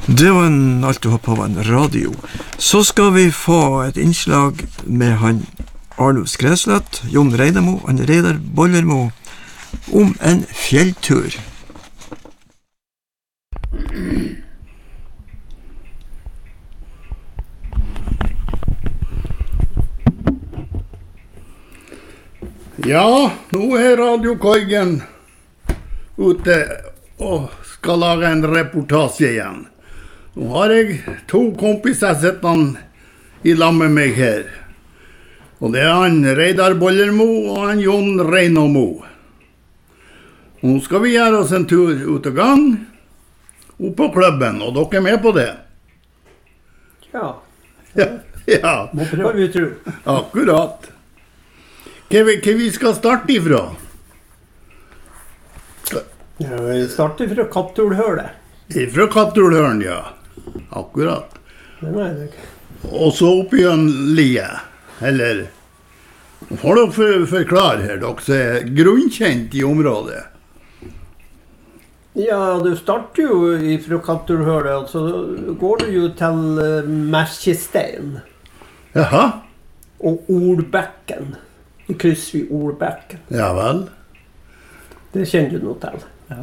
Det var alt du har på en radio. Så skal vi få et innslag med han Arnulf Skreslet, Jon Reinemo og Reidar Bollermo om en fjelltur. Ja, nå er Radio Koigen ute og skal lage en reportasje igjen. Nå har jeg 2 kompiser sittende i lag med meg her. Og det er han Reidar Bollermo og han Jon Reinemo. Nå skal vi gjøre oss en tur ut og gang, opp på klubben, og dere er med på det? Ja. Ja. Må prøve vi tro. Akkurat. Hva vi skal starte ifra? Ja, vi starter fra Kattulhølet. Ifra Kattulhølen, ja. Akkurat. Det mener jeg. Og så opp i en lie, eller får dere forklare her, dere som er grunnkjent i området. Ja, du starter jo fra Kattulhølet, og så går du jo til Merkestein. Jaha. Og Olbekken. I kryss ved Olbekken. Ja vel. Det kjenner du nå til. Ja.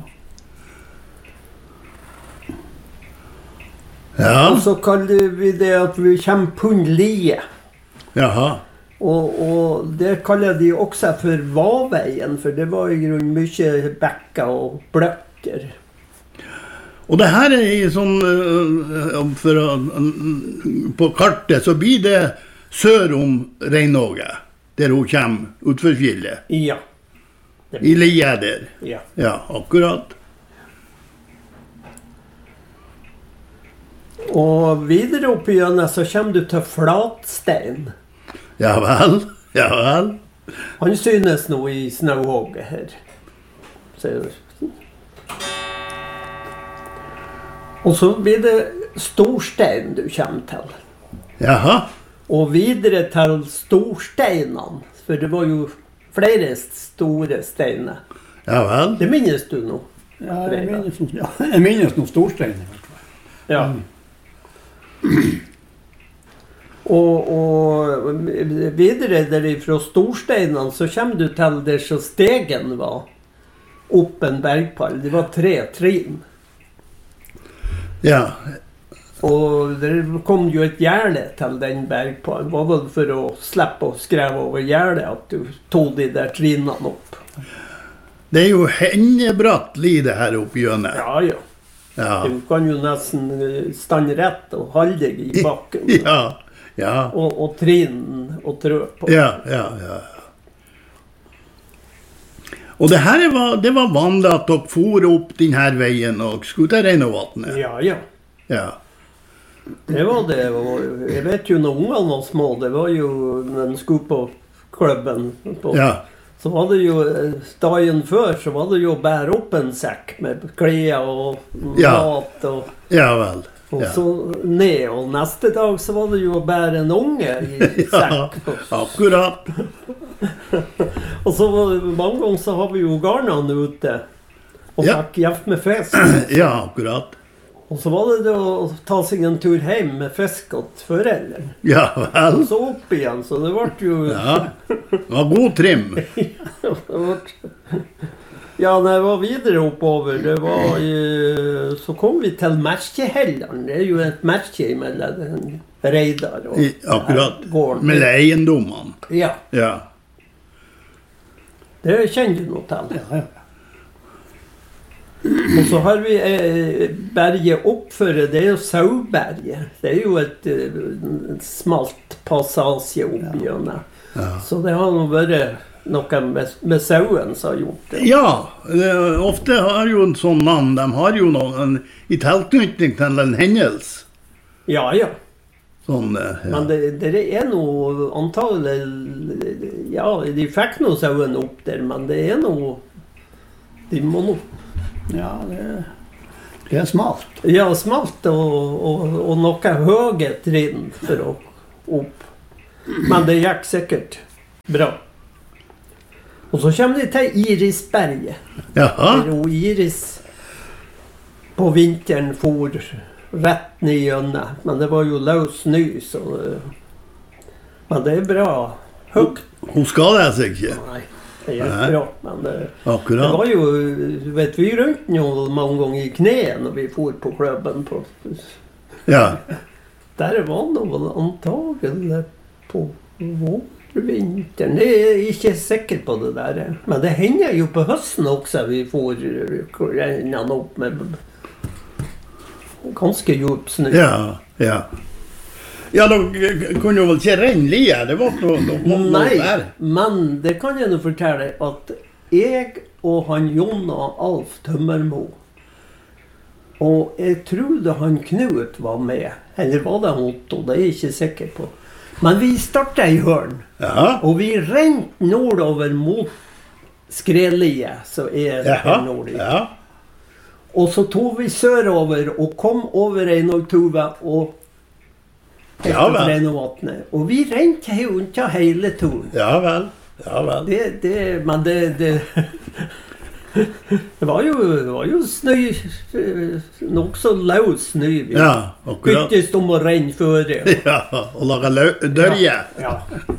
Ja. Og så kaller vi det at vi kommer på en lie. Jaha. Og det kaller de også for Vaveien, for det var i grunnen mye bekker og bløkker. Og det her er sånn, på kartet så blir det sør om Reinåge, der hun kommer utfor fjellet. Ja. I lia der. Ja. Ja, akkurat. Og videre opp igjennom så kommer du til Flatstein. Ja vel, ja vel. Han synes nå i snøhåget her. Og så blir det Storstein du kommer til. Jaha. Og videre til Storsteinene, for det var jo flere store steiner. Ja vel. Det minnes du nå? Ja, jeg minnes noen Storstein. Ja. Og videre derifra Storsteinene så kommer du til der så stegen var opp en bergpall. Det var 3 trinn. Ja. Og det kom jo et gjerde til den bergpallen. Det var vel for å slippe å skreve over gjerdet at du tog de der trinnene opp. Det er jo hennebratt li det her oppi hjørnet. Ja, ja. Ja. Du kan jo nesten stande rett og holde deg i bakken. Ja, ja. Og trinn og trø på. Ja, ja, ja. Og det her det var vanlig at dere for opp denne veien og skulle til Reinovatnet. Ja, ja. Ja. Det var det. Jeg vet jo når ungene var små, det var jo når de skulle på klubben. Ja. Så var det jo, dagen før, så var det jo å bære opp en sekk med klær og mat. Ja vel. Og så ned, og neste dag så var det jo å bære en unge i sekk. Ja, akkurat. Og så mange ganger så har vi jo garnene ute, og fikk hjelp med fisk. Ja, akkurat. Og så var det å ta seg en tur hjem med fisk til foreldre. Ja vel. Og så opp igjen, så det ble jo... Ja, det var god trim. Ja, når jeg var videre oppover, det var så kom vi til Merkehelleren. Det er jo et merke mellom Reidar og akkurat, gården. med eiendommene. Ja. Ja. Det kjenner du noe til. Ja. Og så har vi berget oppføre, det er jo Sauberget. Det er jo et smalt passasje opp gjennom. Ja. Så det har nå vært noe med sauen som har gjort det. Ja, ofte har jo en sånn navn, de har jo noen i tilknytning til en hendelse. Ja, ja. Sånn, ja. Men det er noe antagelig, ja, de fikk noe sauen opp der, men det er noe, de må nå. Ja, det er smalt. Ja, smalt og noe høye trinn for å opp. Men det gikk sikkert bra. Og så kommer de til Irisberget. Jaha. Der Iris på vinteren for rätt nygönne. Men det var ju lös ny så... Men det är bra. Högt. Hon skadade sig inte. Nej, det är jättebra. Men det Akkurat. var ju... Vet vi runt ju många gånger i knän och vi får på klubben på... Ja. Där var nog väl antagligen på vintern. Det är inte säker på det där. Men det hänger ju på hösten också. Vi får rännan upp med ganska djup snö. Ja, ja. Ja, då kunde ju väl inte regnliga. Det var nog Nej, där. men det kan jag nog fortälla att jag och han Jon och Alf Tømmermo och jag trodde han Knut var med. Eller var det Otto? Det är jag inte säker på. Men vi startade i hörn. Ja. Och vi rent nordover mot Skrelie, så är det nordigt. Ja. Och så tog vi sörover och kom över Einoltuva och efter Renovatnet. Och vi rent hunta hela turen. Ja väl. Ja väl. Det var ju snö, nog så låg snö. Ja, akkurat. Byttes om att regn före. Ja, och laga dörje. Ja.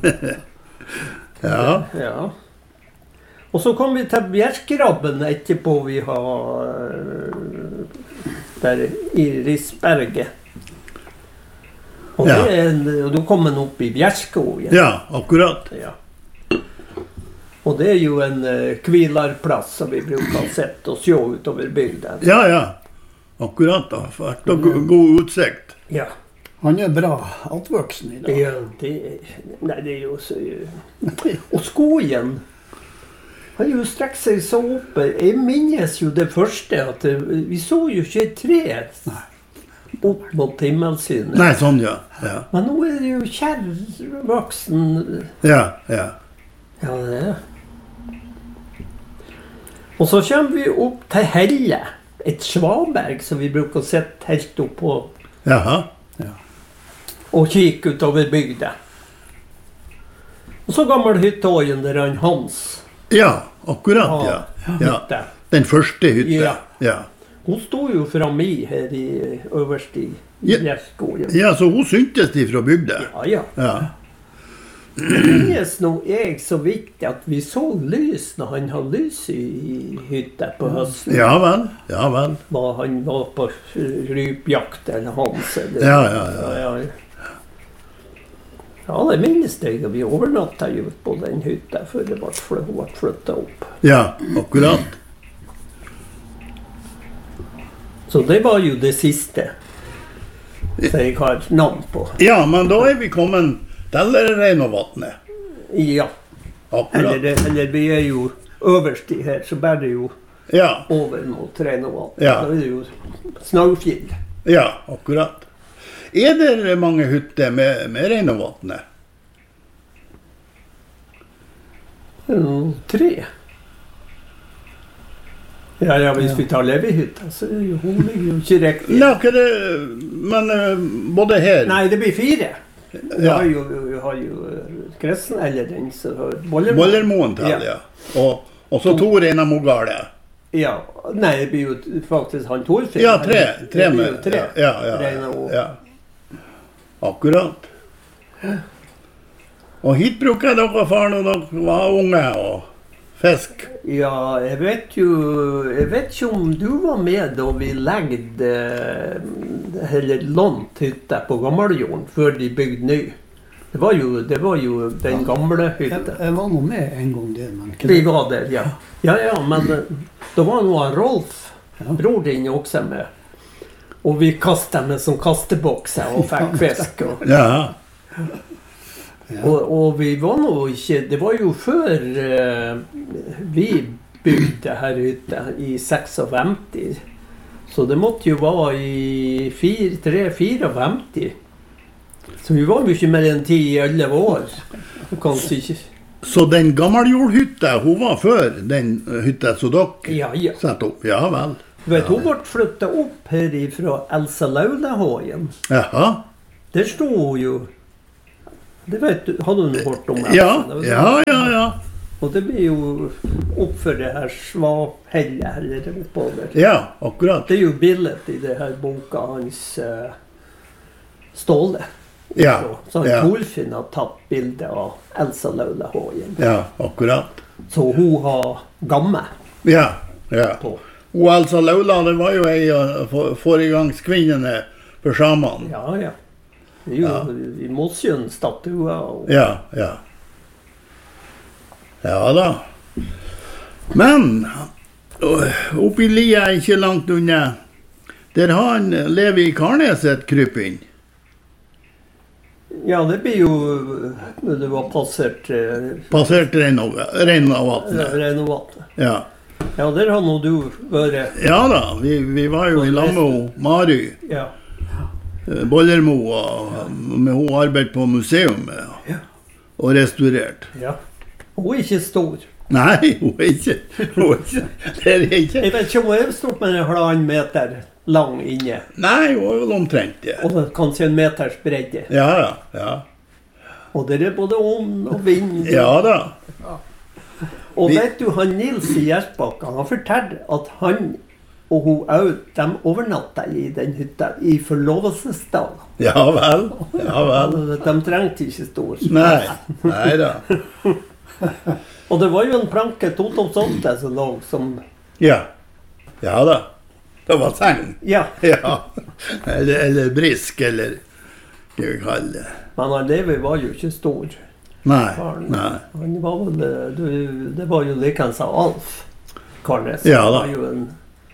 Ja. Ja. Och så kom vi till Bjärskrabben etterpå vi har där i Risberget. Och, och då kom man upp i Bjärskogen. Ja, akkurat. Ja. Och det är ju en kvilarplats som vi brukar sätta oss ut över bygden. Ja, ja. Akkurat då. Faktiskt god utsikt. Ja. Han är bra uppvuxen idag. Ja, det är ju så... Och skogen har ju strax sig så uppe. Jag minns ju det första att vi såg ju 23 upp mot himmelsynen. Nej, sån ja. Men nu är det ju kärrvuxen. Ja, ja. Ja, det är. Och så kommer vi upp till Helle. Ett svaberg som vi brukar sätta helt upp på. Jaha. Ja. Och kika ut över bygden. Och så gammal hyttojen där en Hans. Ja, akkurat ja. Den första hytten. Ja. Hon stod ju framme här i överst i Bjärskogen. Ja, så hon syntes ifrån bygden. Ja. Det är nog jag så viktigt att vi såg lys när han hade lys i hytten på hösten. Ja väl. Var han var på rypjakt eller Hans. Eller, Ja. Ja, det minns det. Vi övernattade ju på den hytten för det var flyttat upp. Ja, akkurat. Så det var ju det sista. Så jag har namn på. Ja, men då är vi kommit till Renovatnet. Ja. Akkurat. Eller vi är ju överst i här så bär det ju över mot Renovatnet. Ja. Då är det ju snöfjäll. Ja, akkurat. Är det många hytter med Renovatnet? 3. Ja, visst vi tar Levihyttan så hon ligger ju inte direkt. Nej, men både här... Nej, det blir 4. Jag har ju Grässen eller den så Bollermån till ja. Och så tog ena Mogale. Ja, nej det blir ju faktiskt han tog 4. Ja, 3 med. 3. Ja. Akkurat. Och hit brukade de fara när de var unga och fisk. Ja, jag vet ju om du var med då vi lagde eller lånthytta på Gammaljorden för de byggde ny. Det var ju den gamla hytten. Jag var nog med en gång där. Men vi var där, ja. Ja, men då var nog Rolf, bror din också med. Och vi kastade med som kasteboxar och fick fisk. Ja. Och vi var nog inte, det var ju för vi byggde här ute i 56. Så det måste ju vara i 4-50. Så vi var ju inte mer än 10-11 år. Så den gammaljordhytta, hon var för den hytta så dock satt upp. Ja väl. Vet hon vart flyttade upp härifrån Elsa Laulahojen. Jaha. Där stod ju. Det vet du, har du nu hört om Elsa? Ja. Og det blir jo opp for det her Svahellet eller oppover. Ja, akkurat. Det er jo bildet i det her boka hans Ståle. Ja, Så han ja. Torfinn har tatt bilde av Elsa Laula Hågen. Ja, akkurat. Så hun har gamme Ja, ja. på. Og Elsa Laula, det var jo ei av foregangskvinnene for samene. Ja, ja. Det er jo i Mosjøen statuer og Ja, ja. Ja da. Men oppi lia ikke langt unna, der han lever i Karnes et krypinn. Ja, det blir jo når det var passert Passert Reinavattnet. Renovatnet. Ja. Ja, der har nå du vært. Ja da, vi var jo i lag med Mary Ja. Bollermo, og med hun arbeidet på museum Ja. og restaurert. Ja. Hun er ikke stor. Nei, hun er ikke. Det er ikke. Jeg vet ikke om hun er stort, men 1,5 meter lang inne. Nei, hun er vel omtrent det. Og kanskje 1 meters bredde. Ja, ja. Og det er både ånd og vind. Ja da. Og vet du, han Nils i Gjersbakka, han forteller at han og hun også, de overnatta i den hytta i forlovelsesdag. Ja vel. Ja vel. De trengte ikke stor. Nei da. Og det var jo en planke 2,8 som lå som... Ja. Ja da. Det var seng. Ja, Ja. Eller brisk, eller hva vi kaller det. men han Levi var jo ikke stor. Nei. Karen. Nei. Han var vel, det var jo likens av Alf Karnes. Ja da. Han var jo en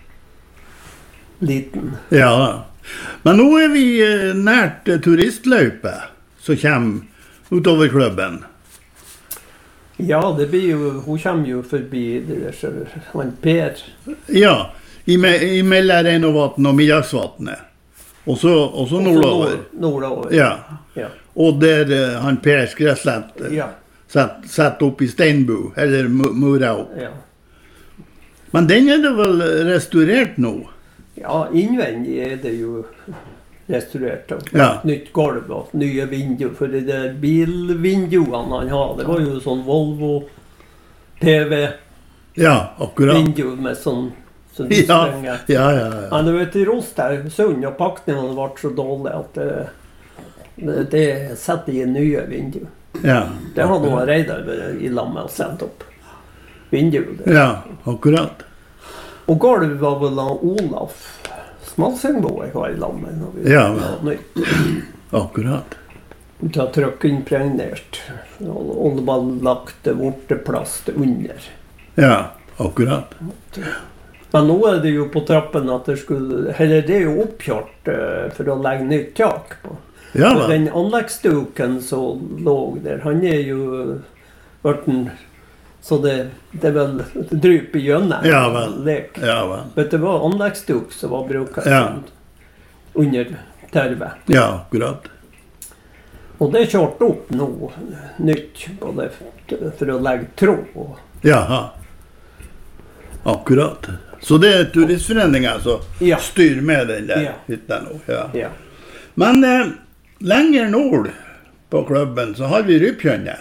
liten. Ja da. Men nå er vi nært turistløype som kommer utover klubben. Ja, det blir jo, hun kommer jo forbi det der, så han Per. Ja, imellom Reinavatten og Middagsvatnet. Og så nordover. Nordover. Ja. Ja. Og der han Per Skreslett Ja. sett opp i steinbu, eller mura opp. Ja. Men den er det vel restaurert nå? Ja, innvendig er det jo restaurert. Og Ja. nytt gulv og nye vinduer. For de der bilvinduene han har, det var jo sånn Volvo PV-vindu Ja, akkurat. med sånn Ja, sprenger. ja, ja. Men du vet, i Rostersund og pakningene ble så dårlige at det setter i nye vinduer. Ja, Det har noen Reidar vært i lag med å sette opp vinduet. ja, akkurat. Og gulv var vel av Olaf Smalsengbo jeg var i lag med når vi Ja, var nytt. Akkurat. Det har trykkimpregnert. Og det var lagt vorteplast under. Ja, akkurat. Men nå er det jo på trappen at det skulle, eller det er jo oppkjørt for å legge nytt tak på. Ja, Og vel. den anleggsduken som lå der, han er jo hverten, så det er vel dryp i hjønne. Ja, vel. Lek. Ja, vel. Vet du hva anleggsduk som var brukt Ja. under tervet? Ja, akkurat. Og det er kjørt opp nå, nytt, både for å legge tråd. Og Jaha. Akkurat. Så det er turistforeningen som Ja. styrer med den der Ja. hytta nå. Ja. ja. Men lenger nord på klubben så har vi Rypkjønnet.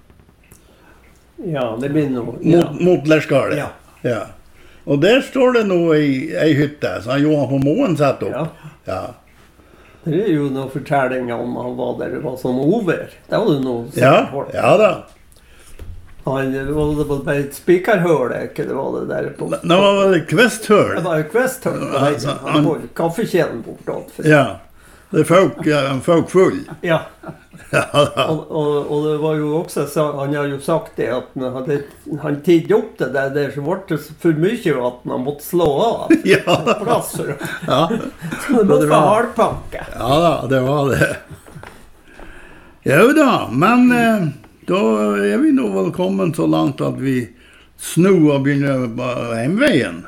Ja, det blir noe. Ja. Mot Lerskalet. Ja. Ja. Og der står det nå ei hytte som Johan på Moen setter opp. Ja. Ja. Det er jo noen fortellinger om han var der, det var sånn over. Det var det noe Ja, ja da. Han det var bare et spikerhøl, ikke det var det der på. Det var vel Kvesthøl. Det var jo kvesthøl. Altså, Han var jo kaffekjelen bortåt. Ja. Det er folk full. Ja. Ja da. Og det var jo også, han har jo sagt det, at når han tidde opp det der, så ble det for mye at man måtte slå av. Ja. Plass for det. Ja. Så det måtte være hardpakke. Ja da, det var det. Jo da, men da er vi nå vel kommet så langt at vi snur og begynner på hjemveien.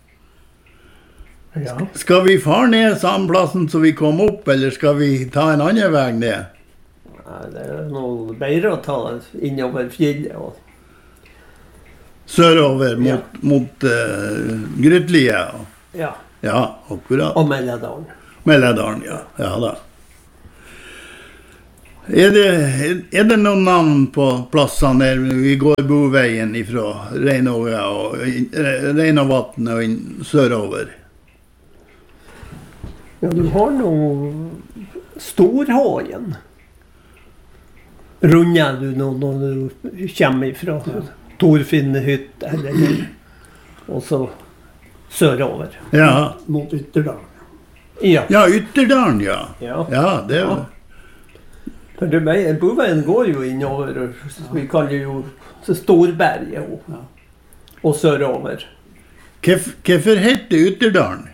Ja. Skal vi fare ned samme plassen som vi kom opp, eller skal vi ta en annen vei ned? Nei, det er noe bedre å ta innover fjellet. Og Sørover Ja. mot Grytlie. ja, Ja, akkurat. og Melledalen. Melledalen, ja. Ja da. Er det noen navn på plassene der vi går boveien fra Reinovatnet og inn sørover? Ja, du har noe Storhagen. Runder du nå når du kommer fra Torfinnhytte eller og så sørover. Ja. Mot Ytterdalen. Ja. Ja, Ytterdalen, ja. Ja. Ja, det Ja. For boveien går jo innover, og vi kaller jo Storberget og sørover. Hvorfor heter Ytterdalen?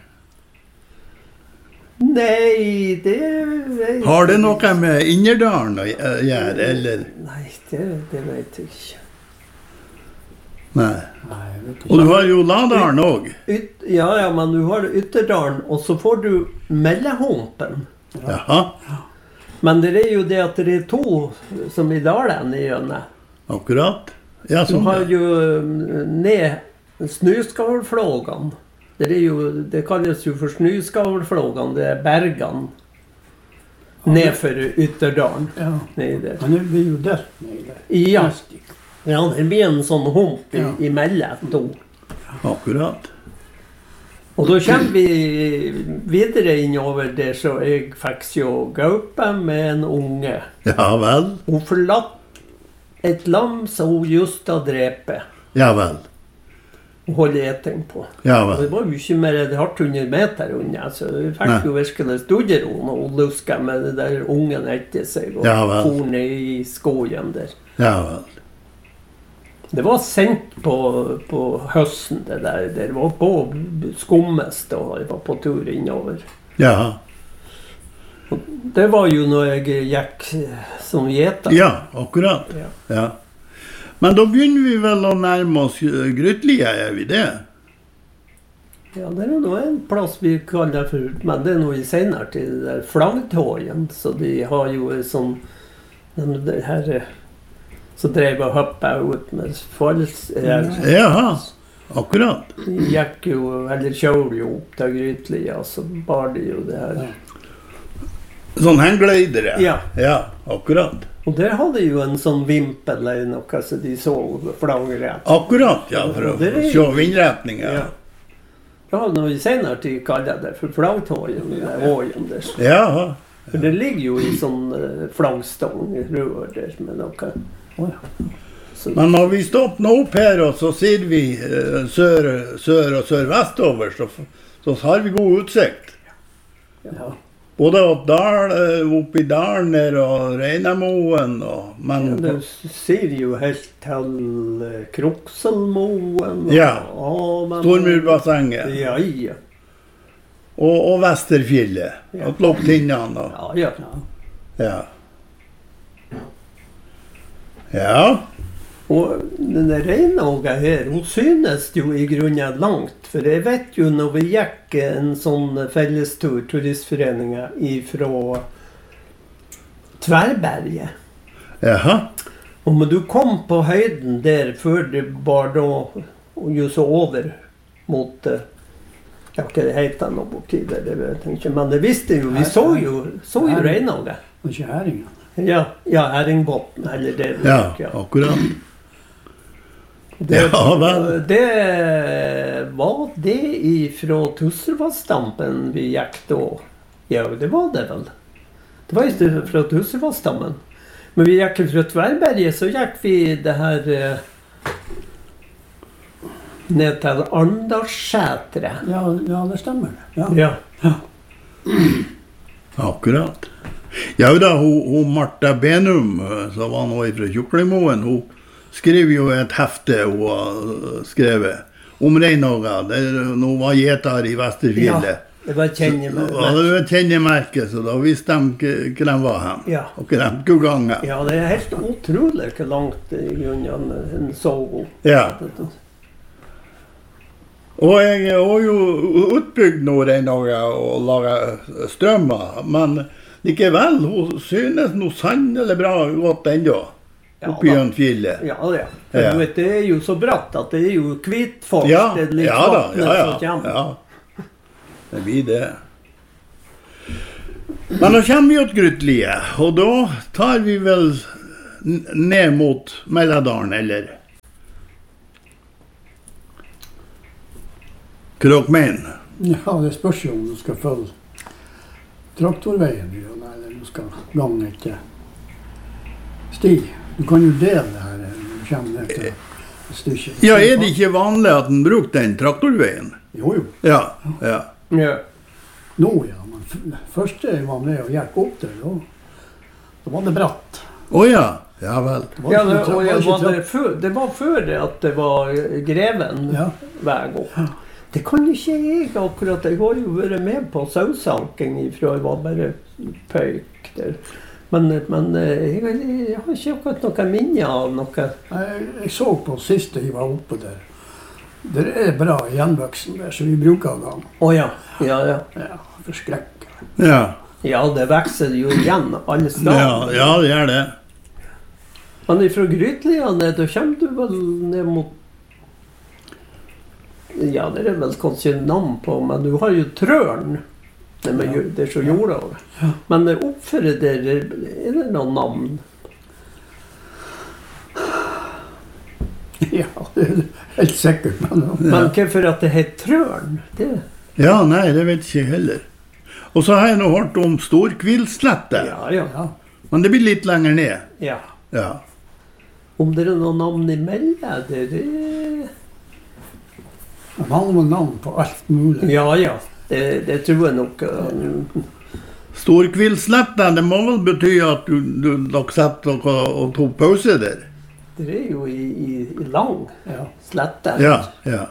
Nei, det Har det noe med Innerdalen å gjøre, eller? Nei, det vet jeg ikke. Nei. Nei, jeg vet Og ikke. du har jo Ladalen også. Ja, men du har Ytterdalen, og så får du Mellehompen. Jaha, Men det er jo det at det er to som i dalen i gjennom. akkurat. Ja, Du sånn. har jo ned snøskavlflågene. Det kalles jo for snøskavlflågene, det er bergene. Nedfor Ytterdalen. Ja. Nedi der. Han blir jo delt ned der. Ja. Nestig. Ja, det blir en sånn hump Ja. imellom to. Akkurat. Og da kommer vi videre innover der, så jeg fikk se gaupe med en unge. Ja vel. Hun forlatt et lam som hun just har drept Ja vel. og holdt eting på. Ja Og det vel. var jo ikke mer enn 800 meter unna, så vi fikk Nei. jo virkelig studiero når hun luska med det der ungen etter seg og Ja vel. for ned i skogen der. Ja vel. Det var sent på høsten det der. Det var på skummest da jeg var på tur innover. Ja. Det var jo når jeg gikk som gjeter. Ja, akkurat. Ja. Ja. Men da begynner vi vel å nærme oss Grytlia, er vi det? Ja, det er nå en plass vi kaller for, men det er noe i senere til det der flaggtågen, så de har jo en sånn, det her, så drev og hoppet ut med falls, Jaha, akkurat. de gikk jo, eller kjøl jo opp til Grytlia, så bar de jo det her. Sånn hengleidere. Ja, Ja, akkurat. og der hadde jo en sånn vimpel eller noe, så de så flagget. Akkurat, ja, for å Det er- se vindretningen. Ja. Ja, når vi senere tid kaller det for flaggtågen, det er ågen der. Ja, For det ligger jo i sånn flaggstang rør der med noe. Så, men når vi stopper opp her, og så sier vi sør og sørvestover, så har vi god utsikt. ja. Både opp i dalen der og Reinamoen, men Du sier jo helt til Krokselmoen. Ja. Men- Stormurbassenget Ja, ja. og Vesterfjellet, Ja. og Lopptinnene. Ja, ja. Ja. Ja. Og denne Reinåga her, hun synes jo i grunnen langt. For jeg vet jo når vi gikk en sånn fellestur, turistforeningen, ifra Tverberget. Jaha. Og når du kom på høyden der, før det bar da, og jo så over mot, ja, hva det heter nå borti der, det vet jeg ikke, men det visste jo, vi så jo Reinåga. Og ikke herringene. Ja, Erringbotn, eller det. Ja, akkurat. Ja, vel. Det var det ifra Tusservassdampen vi gikk da. Ja, det var det vel. Det var ikke fra Tusservassdampen. Men vi gikk fra Tverberget, så gikk vi det her ned til Arndalsskjætret. Ja, det stemmer. Ja. Ja. Akkurat. Ja da, hun Martha Benum, som var nå fra Tjuklingmoen, hun skrev jo et hefte hun har skrevet om Reinåga, der hun var gjeter i Vesterfjellet. Det var kjennemerke. Ja, det var et kjennemerke, så da visste de hvor de var hen. Ja. Og hvor de skulle gange. Ja, det er helt utrolig hvor langt i grunnen en så god. Ja. Og jeg har jo utbygd nå Reinåga og laget strømmer, men likevel, hun synes noe sannelig bra godt ennå. Oppi en fjellet. Ja, det. For Ja. du vet, det er jo så bratt at det er jo kvitfolk. Ja, det er litt ja da, vattnet som ja. kommer. Ja. Det blir det. Men da kommer vi til Grytlie, og da tar vi vel ned mot Melledalen, eller? Hva dere mener? Ja, det spørs jo om du skal følge traktorveien, eller om du skal gange etter sti. Du kan jo dele det her når du kommer ned til et stykke. Ja, er det ikke vanlig at den bruker den traktorveien? Jo, jo. Ja, ja. Ja. Nå, ja. Men først jeg var med og gikk opp der, da var det bratt. Åja, ja vel. Ja, det var før det at det var greven Ja. vei opp. Det kan jo ikke jeg akkurat. Jeg har jo vært med på sausanking fra jeg var bare pøyk der. Men jeg har ikke akkurat noe minne av noe. Jeg så på siste jeg var oppe der. Det er bra gjenvoksen der, så vi bruker den. Åja, ja. Ja, forskrekkelig. Ja, Ja, det vokser jo igjen alle ja, steder. ja det gjør det. Men fra Grytlia ned, da kommer du vel ned mot... Ja, det er vel kanskje navn på, men du har jo Trøren. Det er så jorda. Men oppfor der, er det noen navn? Ja, det er helt sikkert. Men hvorfor at det heter Trøren? Det... Ja, nei, det vet ikke jeg heller. Og så har jeg nå hørt om Storkvilslette, Ja. men det blir litt lenger ned. Ja. Ja. Om det er noen navn imellom, det er... Man har noen navn på alt mulig. Ja. Det tror jeg nok. Storkvilslette, det må vel bety at dere setter dere og tok pause der? Det er jo i lang Ja. slette. Ja.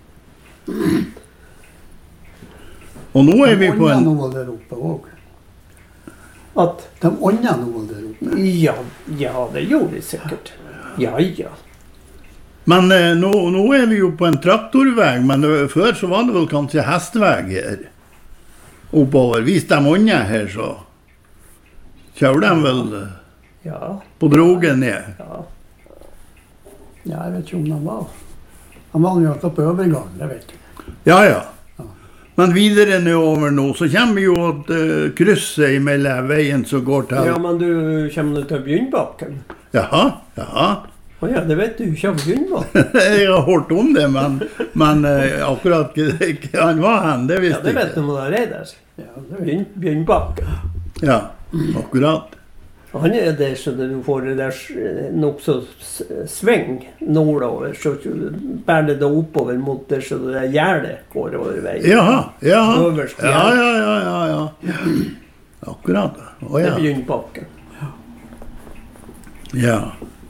Og nå er vi på De en... ånder noe der oppe også. At... De ånder noe der oppe. Ja, det gjorde de sikkert. Ja. Men nå er vi jo på en traktorvei, men før så var det vel kanskje hestvei her oppover. Hvis de ånder her, så kjører de vel Ja. på drogen ned. Ja. Ja, jeg vet ikke om de var. De var jo oppe på overgangen, det vet jeg. Ja. Men videre nedover nå, så kommer vi jo at krysset mellom veien som går til... Ja, men du kommer til Bjørnbakken. Jaha. Åja, det vet du ikke om Bjørnbakken. Jeg har hørt om det, men akkurat hva han var hen, det Ja, visste det jeg vet du ikke. når det er der. Ja, det vet jeg. Bjørnbakken. Ja, akkurat. Han er der så du får det der nok så sving nordover, så bærer det da oppover mot der så det der gjerdet går over veien. Jaha. Øverst Ja. Akkurat. Det er Bjørnbakken. Ja.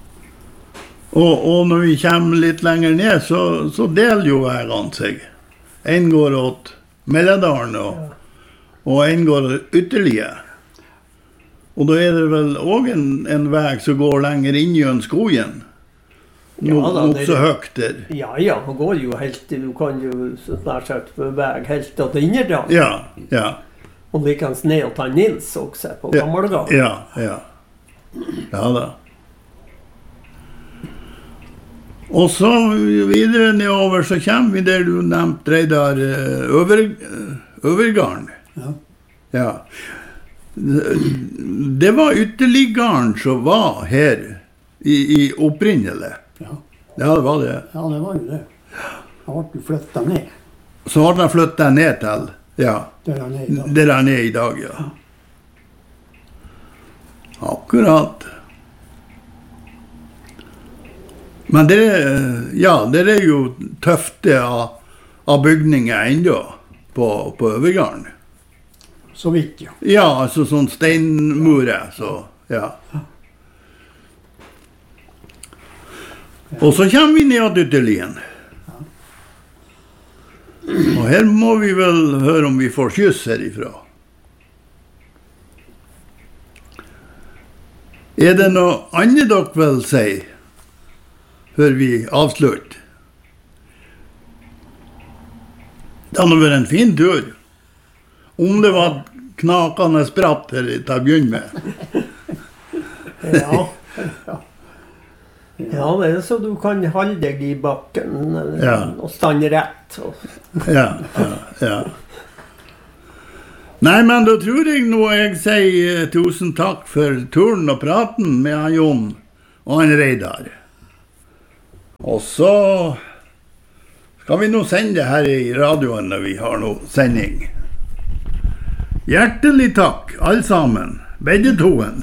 Og når vi kommer litt lenger ned, så deler jo veiene seg. En går åt Melledalen, og en går ytterligere. Og da er det vel også en vei som går lenger inn i skogen. Nok så høyt der. Ja, det går jo helt, du kan jo snart sagt på vei helt til Innerdal. Ja. Og likens ned og ta Nils også på Gammelgård. Ja da. Og så videre nedover så kommer vi der du nevnte Reidar Øvergarden. Ja. Det var ytterliggården som var her i opprinnelig. Ja, Ja, det var det. ja, det var jo det. Han ble flyttet ned. Så har de flyttet ned til, ja, Der han er i dag. der han er i dag, ja. Akkurat. Men det er jo tøfte av bygninger enda på Øvergarden. Så vidt, ja. Ja, altså sånn steinmurer, så, ja. Og så kommer vi ned til Ytterlien. Og her må vi vel høre om vi får skyss herifra. Er det noe annet dere vil si, før vi avslutter? Det har nå vært en fin tur. Om det var knakende spratt her til å begynne med. Ja, det er så du kan holde deg i bakken og stande rett. Ja. Nei, men da tror jeg nå jeg sier tusen takk for turen og praten med han Jon og han Reidar. Og så skal vi nå sende det her i radioen når vi har noe sending. Hjertelig takk, alle sammen. Begge toen.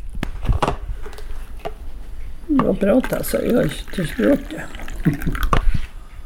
Nå prater jeg så jeg har ikke språket.